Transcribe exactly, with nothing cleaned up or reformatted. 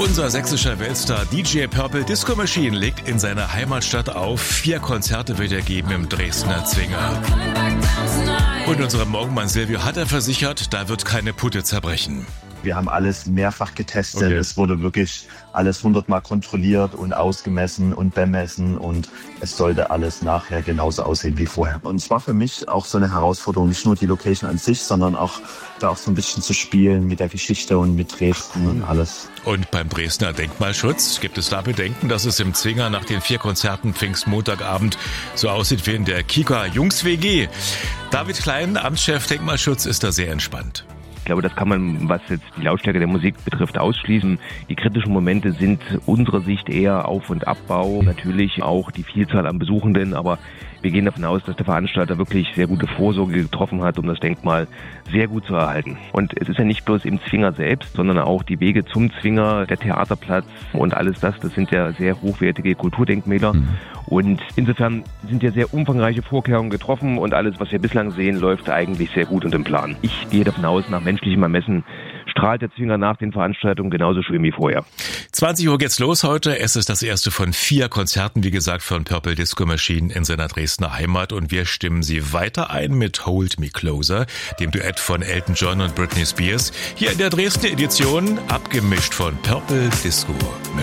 Unser sächsischer Weltstar D J Purple Disco Machine legt in seiner Heimatstadt auf. Vier Konzerte wird er geben im Dresdner Zwinger. Und unserem Morgenmann Silvio hat er versichert, da wird keine Putte zerbrechen. Wir haben alles mehrfach getestet. Okay. Es wurde wirklich alles hundertmal kontrolliert und ausgemessen und bemessen und es sollte alles nachher genauso aussehen wie vorher. Und es war für mich auch so eine Herausforderung, nicht nur die Location an sich, sondern auch da auch so ein bisschen zu spielen mit der Geschichte und mit Dresden und alles. Und beim Dresdner Denkmalschutz gibt es da Bedenken, dass es im Zwinger nach den vier Konzerten Pfingstmontagabend so aussieht wie in der Kika Jungs W G. David Klein, Amtschef Denkmalschutz, ist da sehr entspannt. Ich glaube, das kann man, was jetzt die Lautstärke der Musik betrifft, ausschließen. Die kritischen Momente sind unserer Sicht eher Auf- und Abbau. Natürlich auch die Vielzahl an Besuchenden, aber wir gehen davon aus, dass der Veranstalter wirklich sehr gute Vorsorge getroffen hat, um das Denkmal sehr gut zu erhalten. Und es ist ja nicht bloß im Zwinger selbst, sondern auch die Wege zum Zwinger, der Theaterplatz und alles das. Das sind ja sehr hochwertige Kulturdenkmäler. Mhm. Und insofern sind ja sehr umfangreiche Vorkehrungen getroffen und alles, was wir bislang sehen, läuft eigentlich sehr gut und im Plan. Ich gehe davon aus, nach menschlichem Ermessen strahlt der Zwinger nach den Veranstaltungen genauso schön wie vorher. zwanzig Uhr geht's los heute. Es ist das erste von vier Konzerten, wie gesagt, von Purple Disco Machine in seiner Dresdner Heimat. Und wir stimmen sie weiter ein mit Hold Me Closer, dem Duett von Elton John und Britney Spears. Hier in der Dresdner Edition, abgemischt von Purple Disco Machine.